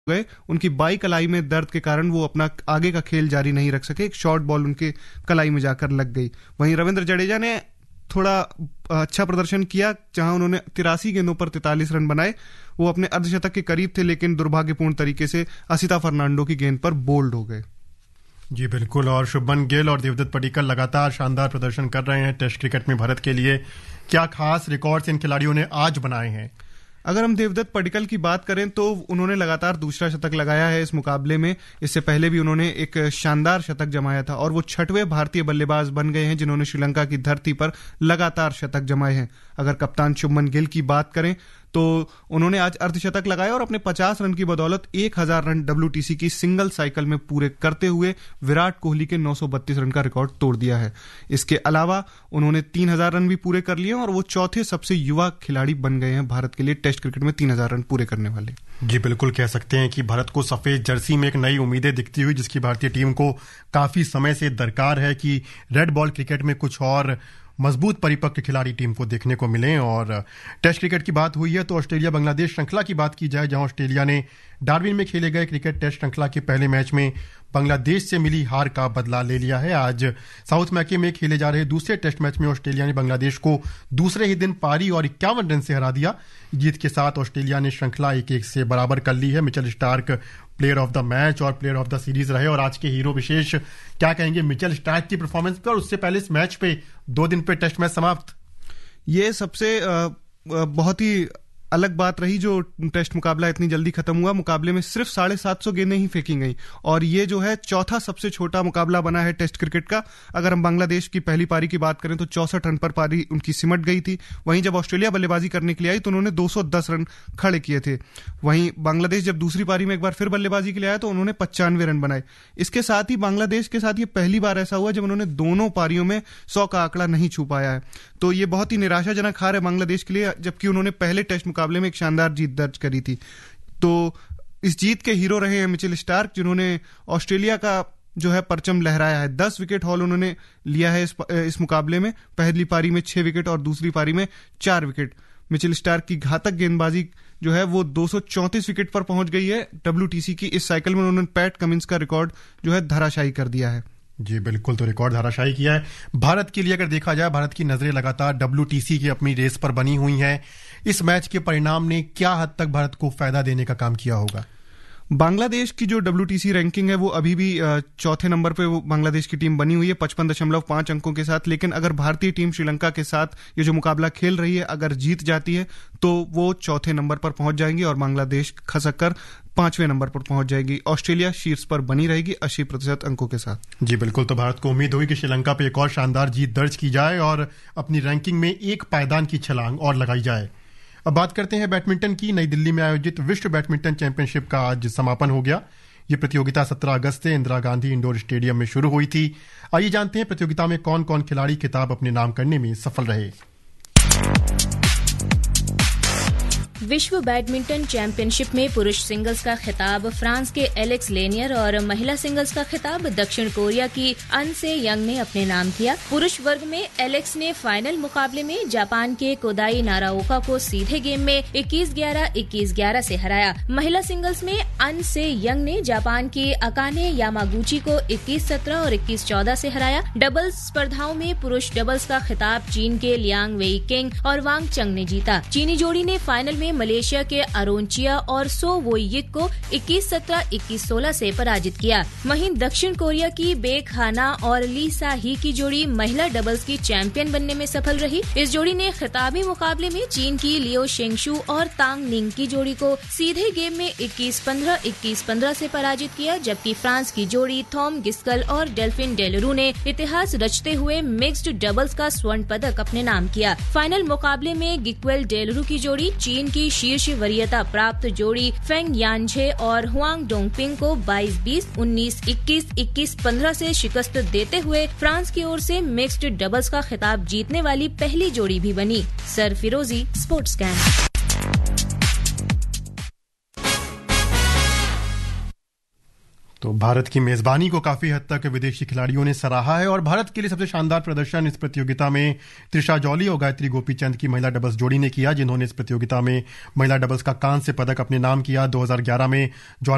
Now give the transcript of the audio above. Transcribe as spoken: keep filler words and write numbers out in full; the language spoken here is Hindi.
गए, उनकी बाई कलाई में दर्द के कारण वो अपना आगे का खेल जारी नहीं रख सके। एक शॉर्ट बॉल उनके कलाई में जाकर लग गई। वहीं रविंद्र जडेजा ने थोड़ा अच्छा प्रदर्शन किया, जहां उन्होंने तिरासी गेंदों पर तैंतालीस रन बनाए। वो अपने अर्धशतक के करीब थे, लेकिन दुर्भाग्यपूर्ण तरीके से असिता फर्नांडो की गेंद पर बोल्ड हो गए। जी बिल्कुल। और शुभमन गिल और देवदत्त पडिक्कल लगातार शानदार प्रदर्शन कर रहे हैं टेस्ट क्रिकेट में भारत के लिए। क्या खास रिकॉर्ड्स इन खिलाड़ियों ने आज बनाए हैं? अगर हम देवदत्त पडिक्कल की बात करें तो उन्होंने लगातार दूसरा शतक लगाया है इस मुकाबले में। इससे पहले भी उन्होंने एक शानदार शतक जमाया था और वो छठवें भारतीय बल्लेबाज बन गए हैं जिन्होंने श्रीलंका की धरती पर लगातार शतक जमाए हैं। अगर कप्तान शुभमन गिल की बात करें तो उन्होंने आज अर्धशतक लगाया और अपने पचास रन की बदौलत एक हज़ार रन डब्ल्यूटीसी की सिंगल साइकिल में पूरे करते हुए विराट कोहली के नौ सौ बत्तीस रन का रिकॉर्ड तोड़ दिया है। इसके अलावा उन्होंने तीन हज़ार रन भी पूरे कर लिए और वो चौथे सबसे युवा खिलाड़ी बन गए हैं भारत के लिए टेस्ट क्रिकेट में तीन हज़ार रन पूरे करने वाले। जी बिल्कुल, कह सकते हैं कि भारत को सफेद जर्सी में एक नई उम्मीदें दिखती हुई, जिसकी भारतीय टीम को काफी समय से दरकार है कि रेड बॉल क्रिकेट में कुछ और मजबूत परिपक्व खिलाड़ी टीम को देखने को मिले। और टेस्ट क्रिकेट की बात हुई है तो ऑस्ट्रेलिया बांग्लादेश श्रृंखला की बात की जाए, जहां ऑस्ट्रेलिया ने डार्विन में खेले गए क्रिकेट टेस्ट श्रृंखला के पहले मैच में बांग्लादेश से मिली हार का बदला ले लिया है। आज साउथ मैके में खेले जा रहे दूसरे टेस्ट मैच में ऑस्ट्रेलिया ने बांग्लादेश को दूसरे ही दिन पारी और इक्यावन रन से हरा दिया। जीत के साथ ऑस्ट्रेलिया ने श्रृंखला एक एक से बराबर कर ली है। Mitchell Starc player of the match और प्लेयर ऑफ द सीरीज रहे। और आज के हीरो विशेष क्या कहेंगे मिचेल स्टार्क की परफॉर्मेंस पे? और उससे पहले इस मैच पे दो दिन पे टेस्ट मैच समाप्त, ये सबसे आ, बहुत ही अलग बात रही जो टेस्ट मुकाबला इतनी जल्दी खत्म हुआ। मुकाबले में सिर्फ साढ़े सात सौ गेंदें ही फेंकी गई और ये जो है चौथा सबसे छोटा मुकाबला बना है टेस्ट क्रिकेट का। अगर हम बांग्लादेश की पहली पारी की बात करें तो चौसठ रन पर पारी उनकी सिमट गई थी। वहीं जब ऑस्ट्रेलिया बल्लेबाजी करने के लिए आई तो उन्होंने दो सौ दस रन खड़े किए थे। वहीं बांग्लादेश जब दूसरी पारी में एक बार फिर बल्लेबाजी के लिए आया तो उन्होंने पचानवे रन बनाए। इसके साथ ही बांग्लादेश के साथ ये पहली बार ऐसा हुआ जब उन्होंने दोनों पारियों में सौ का आंकड़ा नहीं छू पाया है। तो ये बहुत ही निराशाजनक हार है बांग्लादेश के लिए, जबकि उन्होंने पहले टेस्ट मुकाबले में एक शानदार जीत दर्ज करी थी। तो इस जीत के हीरो रहे हैं मिचेल स्टार्क, जिन्होंने ऑस्ट्रेलिया का जो है परचम लहराया है। दस विकेट हॉल उन्होंने लिया है इस, इस मुकाबले में। पहली पारी में छह विकेट और दूसरी पारी में चार विकेट। मिचेल स्टार्क की घातक गेंदबाजी जो है वो दो सौ चौंतीस विकेट पर पहुंच गई है डब्ल्यूटीसी की। इस साइकिल में उन्होंने पैट कमिंस का रिकॉर्ड जो है धराशायी कर दिया है। जी बिल्कुल, तो रिकॉर्ड धराशायी किया है। भारत के लिए अगर देखा जाए, भारत की नजरें लगातार डब्ल्यूटीसी की अपनी रेस पर बनी हुई हैं। इस मैच के परिणाम ने क्या हद तक भारत को फायदा देने का काम किया होगा? बांग्लादेश की जो डब्ल्यूटीसी रैंकिंग है वो अभी भी चौथे नंबर पे वो बांग्लादेश की टीम बनी हुई है पचपन दशमलव पांच अंकों के साथ। लेकिन अगर भारतीय टीम श्रीलंका के साथ ये जो मुकाबला खेल रही है अगर जीत जाती है तो वो चौथे नंबर पर पहुंच जाएंगी और बांग्लादेश खसक कर पांचवें नंबर पर पहुंच जाएगी। ऑस्ट्रेलिया शीर्ष पर बनी रहेगी अस्सी प्रतिशत अंकों के साथ। जी बिल्कुल, तो भारत को उम्मीद हुई कि श्रीलंका पे एक और शानदार जीत दर्ज की जाए और अपनी रैंकिंग में एक पायदान की छलांग और लगाई जाए। अब बात करते हैं बैडमिंटन की। नई दिल्ली में आयोजित विश्व बैडमिंटन चैंपियनशिप का आज समापन हो गया। ये प्रतियोगिता सत्रह अगस्त से इंदिरा गांधी इंडोर स्टेडियम में शुरू हुई थी। आइए जानते हैं प्रतियोगिता में कौन कौन खिलाड़ी खिताब अपने नाम करने में सफल रहे। विश्व बैडमिंटन चैंपियनशिप में पुरुष सिंगल्स का खिताब फ्रांस के एलेक्स लेनियर और महिला सिंगल्स का खिताब दक्षिण कोरिया की अन से यंग ने अपने नाम किया। पुरुष वर्ग में एलेक्स ने फाइनल मुकाबले में जापान के कोदाई नाराओका को सीधे गेम में इक्कीस ग्यारह इक्कीस ग्यारह से हराया। महिला सिंगल्स में अन से यंग ने जापान के अकाने यामागुची को इक्कीस सत्रह और इक्कीस चौदह से हराया। डबल्स स्पर्धाओं में पुरुष डबल्स का खिताब चीन के लियांग वेई किंग और वांग चंग ने जीता। चीनी जोड़ी ने फाइनल में मलेशिया के अरोनचिया और सो वोइयिक को इक्कीस सत्रह इक्कीस सोलह से पराजित किया। वहीं दक्षिण कोरिया की बेक हाना और ली सा ही की जोड़ी महिला डबल्स की चैंपियन बनने में सफल रही। इस जोड़ी ने खिताबी मुकाबले में चीन की लियो शेंगशु और तांग निंग की जोड़ी को सीधे गेम में इक्कीस पंद्रह इक्कीस पंद्रह से पराजित किया, जबकि फ्रांस की जोड़ी थॉम गिस्कल और डेल्फिन डेलरू ने इतिहास रचते हुए मिक्स्ड डबल्स का स्वर्ण पदक अपने नाम किया। फाइनल मुकाबले में गिक्वेल डेलरू की जोड़ी चीन की शीर्ष वरीयता प्राप्त जोड़ी फेंग यानझे और हुआंग डोंगपिंग को बाईस बीस उन्नीस इक्कीस इक्कीस पंद्रह से शिकस्त देते हुए फ्रांस की ओर से मिक्स्ड डबल्स का खिताब जीतने वाली पहली जोड़ी भी बनी। सरफिरोजी, स्पोर्ट्स कैंप। तो भारत की मेजबानी को काफी हद तक विदेशी खिलाड़ियों ने सराहा है और भारत के लिए सबसे शानदार प्रदर्शन इस प्रतियोगिता में त्रिशा जॉली और गायत्री गोपीचंद की महिला डबल्स जोड़ी ने किया, जिन्होंने इस प्रतियोगिता में महिला डबल्स का कांस्य पदक अपने नाम किया। दो हज़ार ग्यारह में